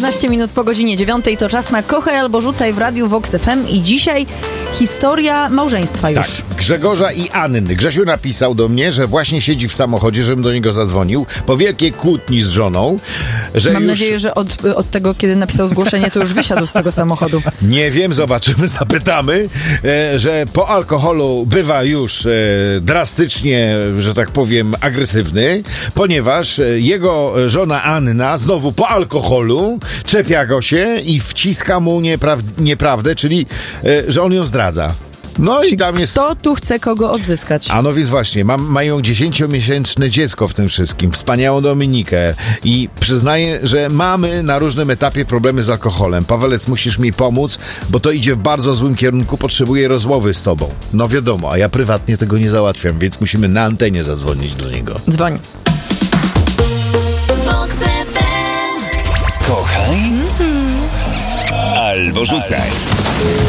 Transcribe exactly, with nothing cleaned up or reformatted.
czternaście minut po godzinie dziewiątej to czas na Kochaj albo Rzucaj w radiu Vox F M i dzisiaj historia małżeństwa już. Tak, Grzegorza i Anny. Grzesiu napisał do mnie, że właśnie siedzi w samochodzie, żebym do niego zadzwonił po wielkiej kłótni z żoną. Że Mam już... nadzieję, że od, od tego, kiedy napisał zgłoszenie, to już wysiadł z tego samochodu. Nie wiem, zobaczymy, zapytamy, e, że po alkoholu bywa już e, drastycznie, że tak powiem, agresywny, ponieważ e, jego żona Anna znowu po alkoholu czepia go się i wciska mu niepra- nieprawdę, czyli e, że on ją zdradza. No i tam jest... Kto tu chce kogo odzyskać? A no więc właśnie, mam, mają dziesięciomiesięczne dziecko w tym wszystkim, wspaniałą Dominikę i przyznaję, że mamy na różnym etapie problemy z alkoholem. Pawelec, musisz mi pomóc, bo to idzie w bardzo złym kierunku, potrzebuję rozmowy z tobą. No wiadomo, a ja prywatnie tego nie załatwiam, więc musimy na antenie zadzwonić do niego. Dzwoń. Kochaj albo rzucaj.